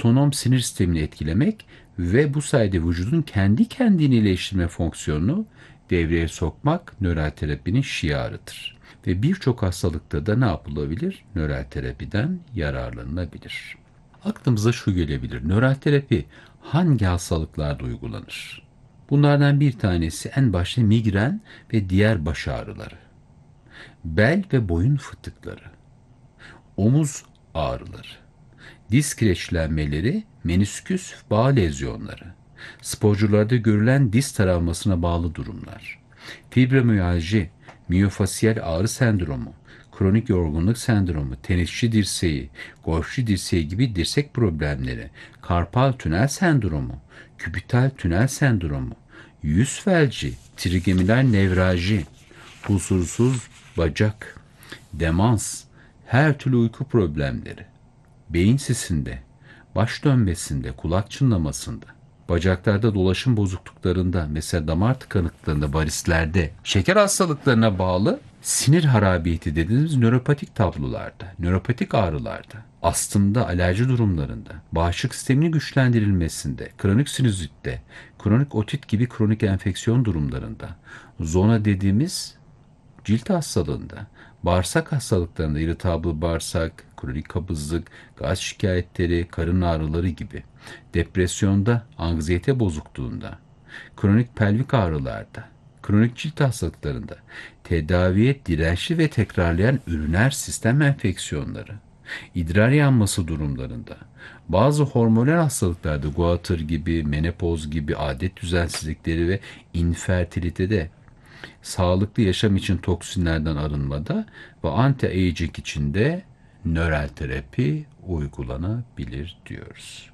otonom sinir sistemini etkilemek ve bu sayede vücudun kendi kendini iyileştirme fonksiyonunu devreye sokmak nöral terapinin şiarıdır. Ve birçok hastalıkta da ne yapılabilir? Nöral terapiden yararlanılabilir. Aklımıza şu gelebilir. Nöral terapi hangi hastalıklarda uygulanır? Bunlardan bir tanesi en başta migren ve diğer baş ağrıları, bel ve boyun fıtıkları, omuz ağrıları, diz kireçlenmeleri, menisküs bağ lezyonları, sporcularda görülen diz travmasına bağlı durumlar, fibromiyalji, miyofasiyel ağrı sendromu, kronik yorgunluk sendromu, tenisçi dirseği, golfçi dirseği gibi dirsek problemleri, karpal tünel sendromu, kübital tünel sendromu, yüz felci, trigeminal nevralji, huzursuz bacak, demans, her türlü uyku problemleri, beyin sisinde, baş dönmesinde, kulak çınlamasında, bacaklarda dolaşım bozukluklarında, mesela damar tıkanıklarında, varislerde, şeker hastalıklarına bağlı sinir harabiyeti dediğimiz nöropatik tablolarda, nöropatik ağrılarda, astımda, alerji durumlarında, bağışıklık sisteminin güçlendirilmesinde, kronik sinüzitte, kronik otit gibi kronik enfeksiyon durumlarında, zona dediğimiz cilt hastalığında, bağırsak hastalıklarında, irritable bağırsak, kronik kabızlık, gaz şikayetleri, karın ağrıları gibi, depresyonda, anksiyete bozukluğunda, kronik pelvik ağrılarda, kronik cilt hastalıklarında, tedaviye dirençli ve tekrarlayan üriner sistem enfeksiyonları, idrar yanması durumlarında, bazı hormonal hastalıklarda, goiter gibi, menopoz gibi, adet düzensizlikleri ve infertilitede, sağlıklı yaşam için toksinlerden arınmada ve anti-aging için de nöral terapi uygulanabilir diyoruz.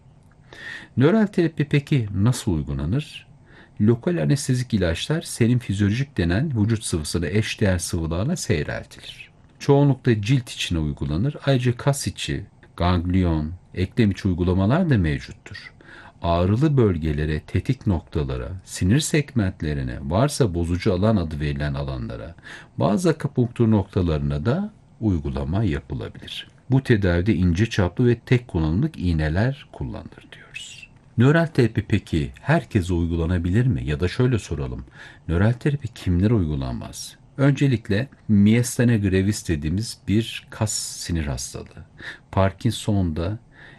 Nöral terapi peki nasıl uygulanır? Lokal anestezik ilaçlar serum fizyolojik denen vücut sıvısına eşdeğer sıvılarla seyreltilir. Çoğunlukla cilt içine uygulanır. Ayrıca kas içi, ganglion, eklem içi uygulamalar da mevcuttur. Ağrılı bölgelere, tetik noktalara, sinir segmentlerine, varsa bozucu alan adı verilen alanlara, bazı akupunktur noktalarına da uygulama yapılabilir. Bu tedavide ince çaplı ve tek kullanımlık iğneler kullanılır diyoruz. Nöral terapi peki herkese uygulanabilir mi? Ya da şöyle soralım. Nöral terapi kimlere uygulanmaz? Öncelikle myasthenia gravis dediğimiz bir kas sinir hastalığı. Parkinson'da,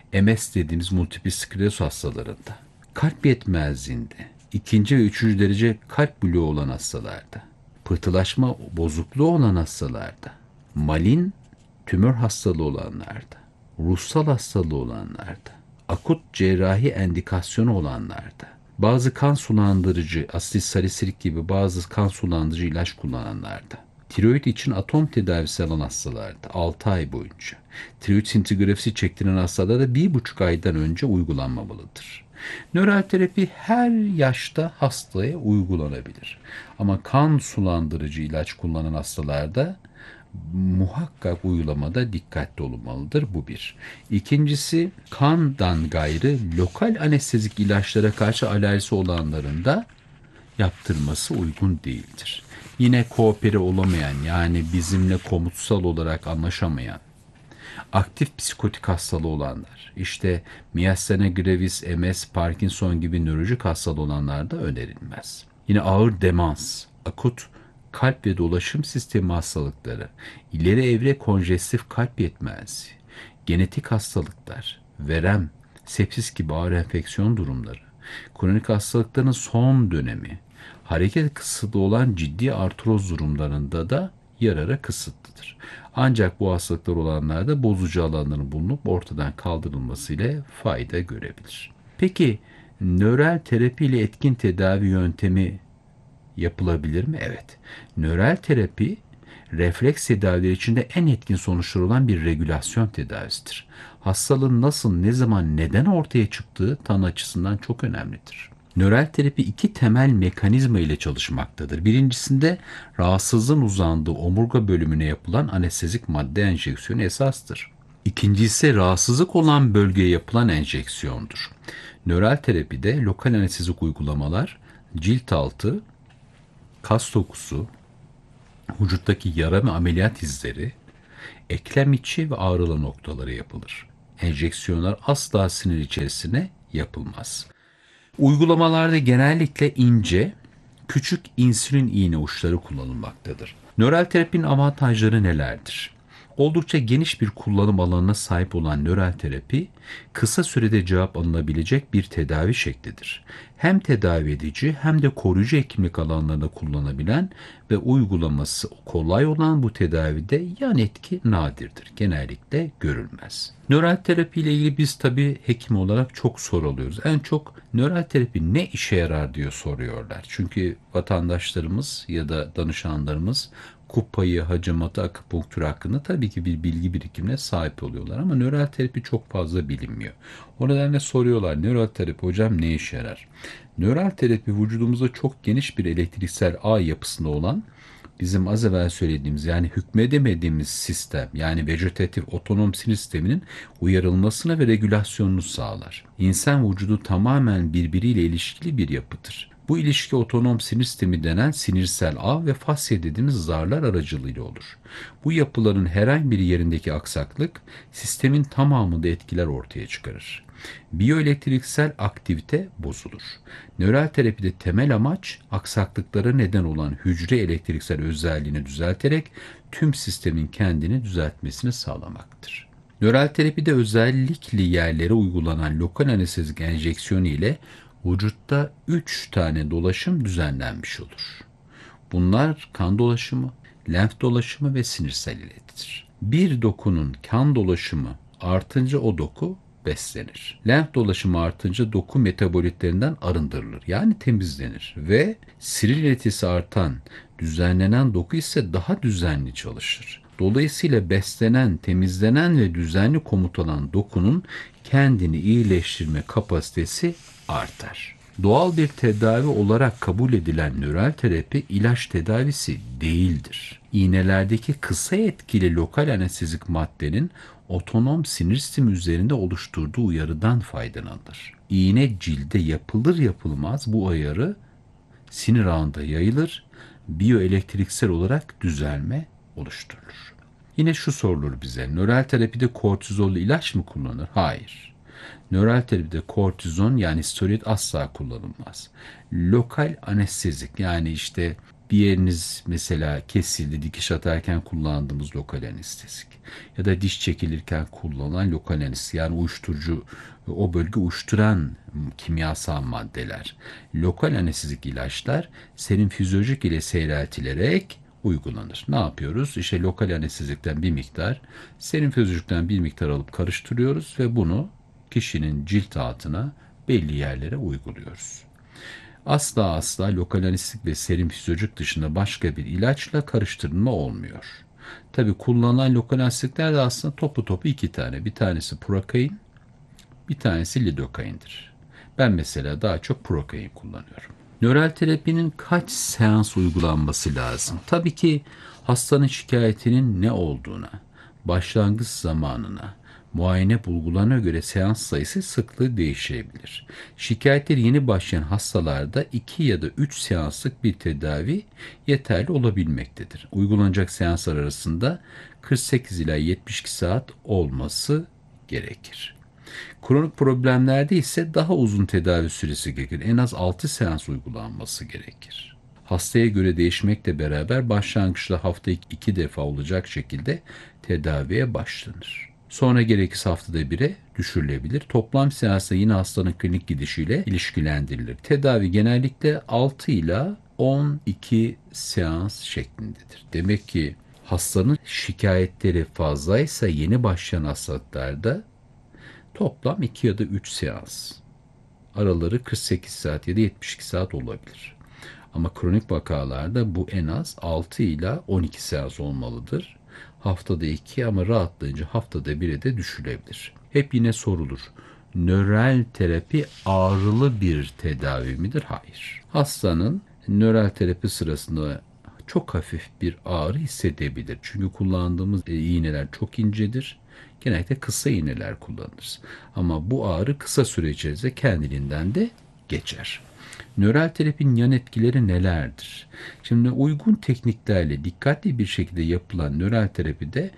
MS dediğimiz multiple skleroz hastalarında, kalp yetmezliğinde, ikinci ve üçüncü derece kalp bloğu olan hastalarda, pıhtılaşma bozukluğu olan hastalarda, malin tümör hastalığı olanlarda, ruhsal hastalığı olanlarda, akut cerrahi endikasyonu olanlarda, bazı kan sulandırıcı, asetilsaliselik gibi bazı kan sulandırıcı ilaç kullananlarda, tiroid için atom tedavisi alan hastalarda 6 ay boyunca, tiroid sintigrafisi çektiren hastalarda 1,5 aydan önce uygulanmamalıdır. Nöral terapi her yaşta hastaya uygulanabilir. Ama kan sulandırıcı ilaç kullanan hastalarda muhakkak uygulamada dikkatli olunmalıdır. Bu bir. İkincisi, kandan gayrı lokal anestezik ilaçlara karşı alerjisi olanların da yaptırması uygun değildir. Yine koopere olamayan, yani bizimle komutsal olarak anlaşamayan, aktif psikotik hastalığı olanlar, işte myasthenia gravis, MS, Parkinson gibi nörolojik hastalığı olanlar da önerilmez. Yine ağır demans, akut kalp ve dolaşım sistemi hastalıkları, ileri evre konjestif kalp yetmezliği, genetik hastalıklar, verem, sepsis gibi ağır enfeksiyon durumları, kronik hastalıkların son dönemi, hareket kısıtlı olan ciddi artroz durumlarında da yararı kısıtlıdır. Ancak bu hastalıklar olanlarda bozucu alanların bulunup ortadan kaldırılmasıyla fayda görebilir. Peki nöral terapi ile etkin tedavi yöntemi yapılabilir mi? Evet. Nöral terapi refleks tedavileri içinde en etkin sonuçları olan bir regülasyon tedavisidir. Hastalığın nasıl, ne zaman, neden ortaya çıktığı tanı açısından çok önemlidir. Nöral terapi iki temel mekanizma ile çalışmaktadır. Birincisinde rahatsızlığın uzandığı omurga bölümüne yapılan anestezik madde enjeksiyonu esastır. İkincisi ise rahatsızlık olan bölgeye yapılan enjeksiyondur. Nöral terapide lokal anestezik uygulamalar cilt altı, kas dokusu, vücuttaki yara ve ameliyat izleri, eklem içi ve ağrılı noktaları yapılır. enjeksiyonlar asla sinir içerisine yapılmaz. Uygulamalarda genellikle ince, küçük insülin iğne uçları kullanılmaktadır. Nöral terapinin avantajları nelerdir? Oldukça geniş bir kullanım alanına sahip olan nöral terapi, kısa sürede cevap alınabilecek bir tedavi şeklidir. Hem tedavi edici hem de koruyucu hekimlik alanlarında kullanabilen ve uygulaması kolay olan bu tedavide yan etki nadirdir. Genellikle görülmez. Nöral terapi ile ilgili biz tabii hekim olarak çok soru alıyoruz. En çok nöral terapi ne işe yarar diyor soruyorlar. Çünkü vatandaşlarımız ya da danışanlarımız kupayı, hacamatı, akupunktur hakkında tabii ki bir bilgi birikimine sahip oluyorlar ama nöral terapi çok fazla bilinmiyor. O nedenle soruyorlar, nöral terapi hocam ne işe yarar? Nöral terapi vücudumuzda çok geniş bir elektriksel ağ yapısında olan bizim az evvel söylediğimiz yani hükmedemediğimiz sistem yani vejetatif otonom sinir sisteminin uyarılmasını ve regülasyonunu sağlar. İnsan vücudu tamamen birbiriyle ilişkili bir yapıdır. Bu ilişki otonom sinir sistemi denen sinirsel ağ ve fasya dediğimiz zarlar aracılığıyla olur. Bu yapıların herhangi bir yerindeki aksaklık sistemin tamamında etkiler ortaya çıkarır. Biyoelektriksel aktivite bozulur. Nöral terapide temel amaç aksaklıklara neden olan hücre elektriksel özelliğini düzelterek tüm sistemin kendini düzeltmesini sağlamaktır. Nöral terapide özellikle yerlere uygulanan lokal anestezik enjeksiyonu ile vücutta 3 tane dolaşım düzenlenmiş olur. Bunlar kan dolaşımı, lenf dolaşımı ve sinirsel iletidir. Bir dokunun kan dolaşımı artınca o doku beslenir. Lenf dolaşımı artınca doku metabolitlerinden arındırılır. Yani temizlenir ve sinir iletisi artan, düzenlenen doku ise daha düzenli çalışır. Dolayısıyla beslenen, temizlenen ve düzenli komut alan dokunun kendini iyileştirme kapasitesi artar. Doğal bir tedavi olarak kabul edilen nöral terapi ilaç tedavisi değildir. İğnelerdeki kısa etkili lokal anestezik maddenin otonom sinir sistemi üzerinde oluşturduğu uyarıdan faydalanır. İğne cilde yapılır yapılmaz bu uyarı sinir ağında yayılır, biyoelektriksel olarak düzelme oluşturulur. Yine şu sorulur bize, nöral terapide kortizonlu ilaç mı kullanılır? Hayır. Nöral terapide kortizon yani steroid asla kullanılmaz. Lokal anestezik yani işte bir yeriniz mesela kesildi, dikiş atarken kullandığımız lokal anestezik ya da diş çekilirken kullanılan lokal anestezik yani uyuşturucu o bölge uyuşturan kimyasal maddeler. Lokal anestezik ilaçlar senin fizyolojik ile seyreltilerek uygulanır. Ne yapıyoruz? İşte lokal anestezikten bir miktar, senin fizyolojikten bir miktar alıp karıştırıyoruz ve bunu kişinin cilt altına belli yerlere uyguluyoruz. Asla lokal anestezik ve serum fizyolojik dışında başka bir ilaçla karıştırılma olmuyor. Tabi kullanılan lokal anestesikler de aslında topu iki tane. Bir tanesi prokain, bir tanesi lidokaindir. Ben mesela daha çok prokain kullanıyorum. Nöral terapinin kaç seans uygulanması lazım? Tabii ki hastanın şikayetinin ne olduğuna, başlangıç zamanına, muayene bulgularına göre seans sayısı sıklığı değişebilir. Şikayetleri yeni başlayan hastalarda 2 ya da 3 seanslık bir tedavi yeterli olabilmektedir. Uygulanacak seanslar arasında 48 ila 72 saat olması gerekir. Kronik problemlerde ise daha uzun tedavi süresi gerekir. En az 6 seans uygulanması gerekir. Hastaya göre değişmekle beraber başlangıçta hafta 2 defa olacak şekilde tedaviye başlanır. Sonra gerekirse haftada 1'e düşürülebilir. Toplam seansta yine hastanın klinik gidişiyle ilişkilendirilir. Tedavi genellikle 6 ila 12 seans şeklindedir. Demek ki hastanın şikayetleri fazlaysa yeni başlayan hastalıklarda toplam 2 ya da 3 seans. Araları 48 saat ya da 72 saat olabilir. Ama kronik vakalarda bu en az 6 ila 12 seans olmalıdır. Haftada 2 ama rahatlayınca haftada 1'e de düşülebilir. Hep yine sorulur. Nöral terapi ağrılı bir tedavi midir? Hayır. Hastanın nöral terapi sırasında çok hafif bir ağrı hissedebilir. Çünkü kullandığımız iğneler çok incedir. Genellikle kısa iğneler kullanırız. Ama bu ağrı kısa süre içerisinde kendiliğinden de geçer. Nöral terapinin yan etkileri nelerdir? Şimdi uygun tekniklerle dikkatli bir şekilde yapılan nöral terapide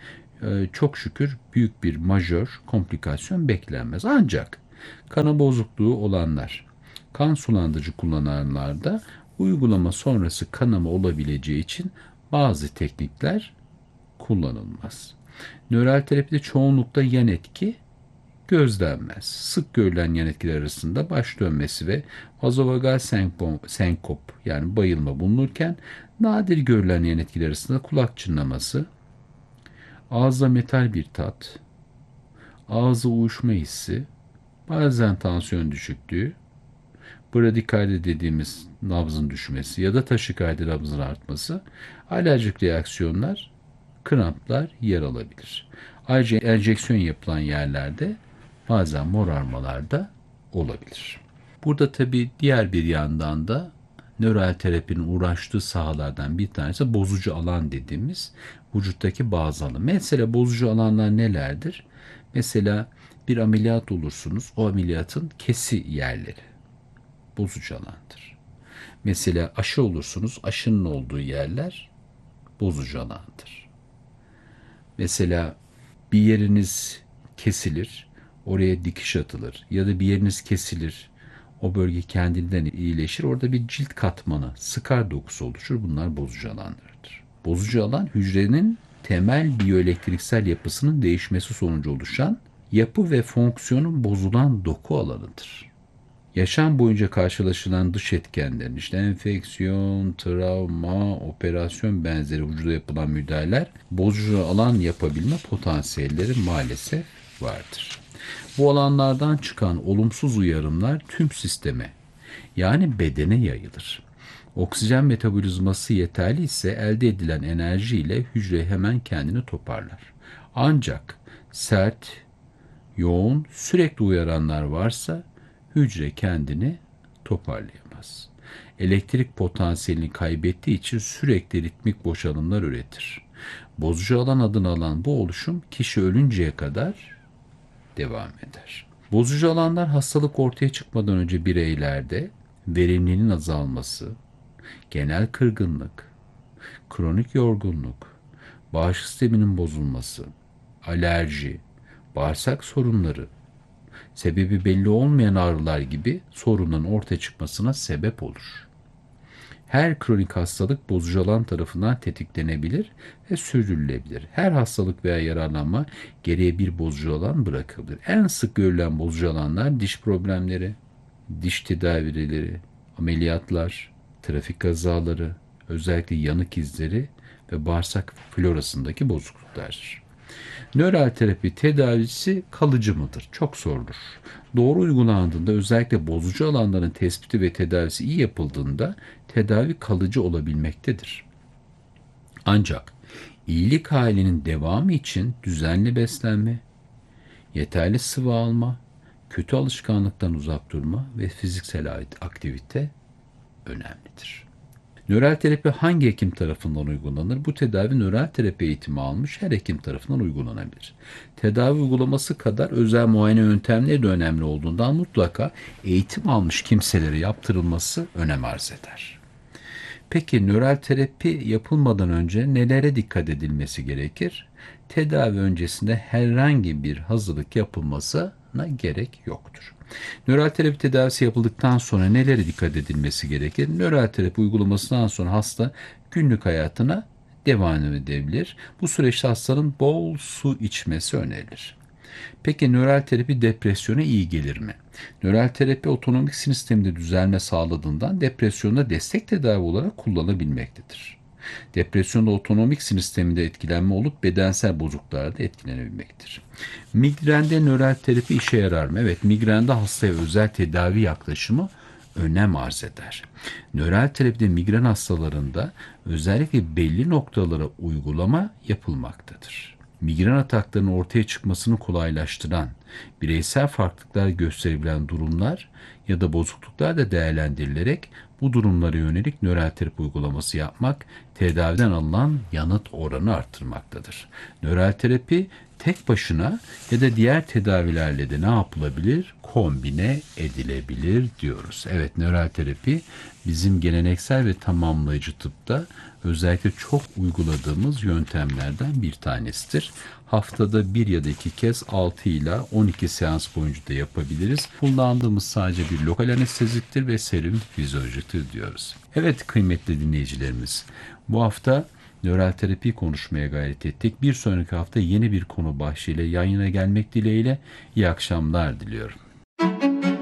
çok şükür büyük bir majör komplikasyon beklenmez. Ancak kana bozukluğu olanlar, kan sulandırıcı kullananlarda uygulama sonrası kanama olabileceği için bazı teknikler kullanılmaz. Nöral terapide çoğunlukla yan etki gözlenmez. Sık görülen yan etkiler arasında baş dönmesi ve vazovagal senkop yani bayılma bulunurken nadir görülen yan etkiler arasında kulak çınlaması, ağızda metal bir tat, ağızda uyuşma hissi, bazen tansiyon düşüklüğü, bradikardya dediğimiz nabzın düşmesi ya da taşikardi nabzın artması, alerjik reaksiyonlar, kramplar yer alabilir. Ayrıca enjeksiyon yapılan yerlerde bazen morarmalar da olabilir. Burada tabii diğer bir yandan da nöral terapinin uğraştığı sahalardan bir tanesi bozucu alan dediğimiz vücuttaki bazı alan. Mesela bozucu alanlar nelerdir? Mesela bir ameliyat olursunuz. O ameliyatın kesi yerleri bozucu alandır. Mesela aşı olursunuz. Aşının olduğu yerler bozucu alandır. Mesela bir yeriniz kesilir, oraya dikiş atılır ya da bir yeriniz kesilir, o bölge kendinden iyileşir. Orada bir cilt katmanı, skar dokusu oluşur. Bunlar bozucu alanlardır. Bozucu alan hücrenin temel biyoelektriksel yapısının değişmesi sonucu oluşan yapı ve fonksiyonun bozulan doku alanıdır. Yaşam boyunca karşılaşılan dış etkenlerin işte enfeksiyon, travma, operasyon benzeri vücuda yapılan müdahaleler bozucu alan yapabilme potansiyelleri maalesef vardır. Bu alanlardan çıkan olumsuz uyarımlar tüm sisteme yani bedene yayılır. Oksijen metabolizması yeterli ise elde edilen enerji ile hücre hemen kendini toparlar. Ancak sert, yoğun, sürekli uyaranlar varsa hücre kendini toparlayamaz. Elektrik potansiyelini kaybettiği için sürekli ritmik boşalımlar üretir. Bozucu alan adını alan bu oluşum kişi ölünceye kadar devam eder. Bozucu alanlar hastalık ortaya çıkmadan önce bireylerde verimliliğinin azalması, genel kırgınlık, kronik yorgunluk, bağışıklık sisteminin bozulması, alerji, bağırsak sorunları, sebebi belli olmayan ağrılar gibi sorunların ortaya çıkmasına sebep olur. Her kronik hastalık bozucu alan tarafından tetiklenebilir ve sürdürülebilir. Her hastalık veya yararlanma geriye bir bozucu alan bırakabilir. En sık görülen bozucu alanlar diş problemleri, diş tedavileri, ameliyatlar, trafik kazaları, özellikle yanık izleri ve bağırsak florasındaki bozukluklardır. Nöral terapi tedavisi kalıcı mıdır? Çok sorulur. Doğru uygulandığında özellikle bozucu alanların tespiti ve tedavisi iyi yapıldığında tedavi kalıcı olabilmektedir. Ancak iyilik halinin devamı için düzenli beslenme, yeterli sıvı alma, kötü alışkanlıktan uzak durma ve fiziksel aktivite önemlidir. Nöral terapi hangi hekim tarafından uygulanır? Bu tedavi nöral terapi eğitimi almış her hekim tarafından uygulanabilir. Tedavi uygulaması kadar özel muayene yöntemleri de önemli olduğundan mutlaka eğitim almış kimselere yaptırılması önem arz eder. Peki nöral terapi yapılmadan önce nelere dikkat edilmesi gerekir? Tedavi öncesinde herhangi bir hazırlık yapılmasına gerek yoktur. Nöral terapi tedavisi yapıldıktan sonra nelere dikkat edilmesi gerekir? Nöral terapi uygulamasından sonra hasta günlük hayatına devam edebilir. Bu süreçte hastanın bol su içmesi önerilir. Peki nöral terapi depresyona iyi gelir mi? Nöral terapi otonomik sinir sisteminde düzelme sağladığından depresyonda destek tedavi olarak kullanılabilmektedir. Depresyonda otonomik sinir sisteminde etkilenme olup bedensel bozukluklarda etkilenebilmektir. Migrende nöral terapi işe yarar mı? Evet, migrende hastaya özel tedavi yaklaşımı önem arz eder. Nöral terapide migren hastalarında özellikle belli noktalara uygulama yapılmaktadır. Migren ataklarının ortaya çıkmasını kolaylaştıran, bireysel farklılıklar gösterebilen durumlar ya da bozukluklar da değerlendirilerek bu durumlara yönelik nöral terapi uygulaması yapmak, tedaviden alınan yanıt oranı arttırmaktadır. Nöral terapi tek başına ya da diğer tedavilerle de ne yapılabilir? Kombine edilebilir diyoruz. Evet, nöral terapi bizim geleneksel ve tamamlayıcı tıpta özellikle çok uyguladığımız yöntemlerden bir tanesidir. Haftada 1 ya da 2 kez 6 ila 12 seans boyunca da yapabiliriz. Kullandığımız sadece bir lokal anesteziktir ve serum fizyolojiktir diyoruz. Evet kıymetli dinleyicilerimiz, bu hafta nöral terapi konuşmaya gayret ettik. Bir sonraki hafta yeni bir konu başlığıyla yan yana gelmek dileğiyle iyi akşamlar diliyorum.